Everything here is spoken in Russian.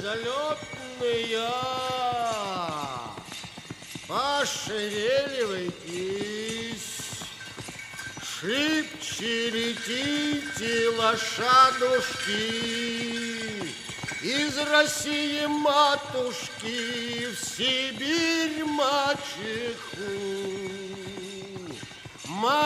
залетные, пошевеливайтесь, шибче летите, лошадушки, из России матушки в Сибирь мачеху.